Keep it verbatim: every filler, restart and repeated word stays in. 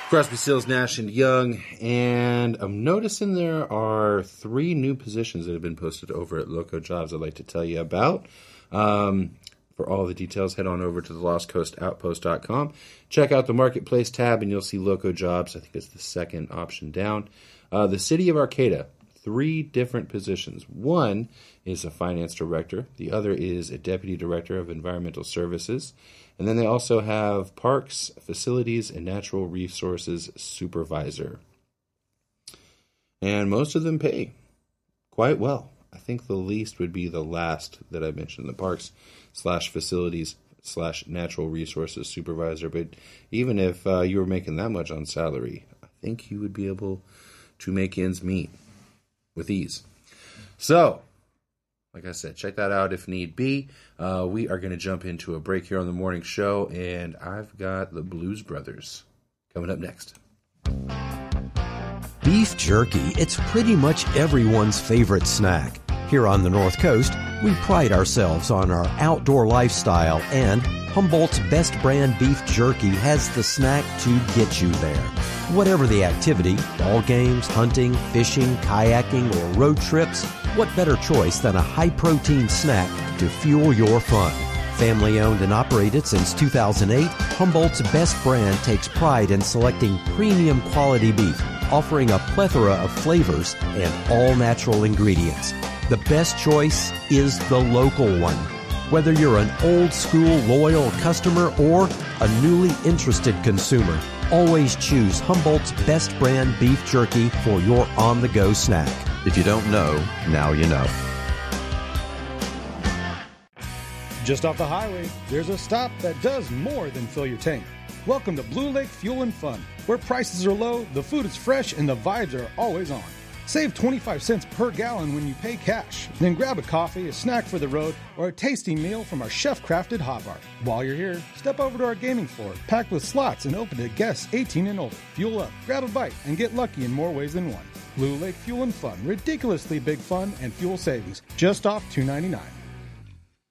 Crosby, Stills, Nash and Young, and I'm noticing there are three new positions that have been posted over at Loco Jobs I'd like to tell you about. Um, for all the details, head on over to the lost coast outpost dot com. Check out the Marketplace tab, and you'll see Loco Jobs. I think it's the second option down. Uh, the City of Arcata, three different positions. One is a finance director. The other is a deputy director of environmental services. And then they also have Parks, Facilities, and Natural Resources Supervisor. And most of them pay quite well. I think the least would be the last that I mentioned, the Parks slash Facilities slash Natural Resources Supervisor. But even if uh, you were making that much on salary, I think you would be able to make ends meet with ease. So, like I said, check that out if need be. Uh, we are going to jump into a break here on the morning show, and I've got the Blues Brothers coming up next. Beef jerky, it's pretty much everyone's favorite snack. Here on the North Coast, we pride ourselves on our outdoor lifestyle, and Humboldt's best brand beef jerky has the snack to get you there. Whatever the activity, ball games, hunting, fishing, kayaking, or road trips, what better choice than a high-protein snack to fuel your fun? Family-owned and operated since two thousand eight, Humboldt's best brand takes pride in selecting premium quality beef, offering a plethora of flavors and all-natural ingredients. The best choice is the local one. Whether you're an old-school loyal customer or a newly interested consumer, always choose Humboldt's best brand beef jerky for your on-the-go snack. If you don't know, now you know. Just off the highway, there's a stop that does more than fill your tank. Welcome to Blue Lake Fuel and Fun, where prices are low, the food is fresh, and the vibes are always on. Save twenty-five cents per gallon when you pay cash. Then grab a coffee, a snack for the road, or a tasty meal from our chef-crafted hot bar. While you're here, step over to our gaming floor, packed with slots and open to guests eighteen and older. Fuel up, grab a bite, and get lucky in more ways than one. Blue Lake Fuel and Fun, ridiculously big fun and fuel savings, just off two ninety-nine.